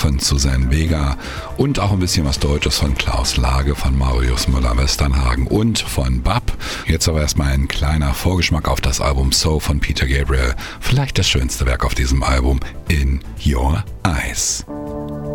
von Suzanne Vega und auch ein bisschen was Deutsches von Klaus Lage, von Marius Müller-Westernhagen und von Bab. Jetzt aber erstmal ein kleiner Vorgeschmack auf das Album So von Peter Gabriel. Vielleicht das schönste Werk auf diesem Album, In Your Eyes.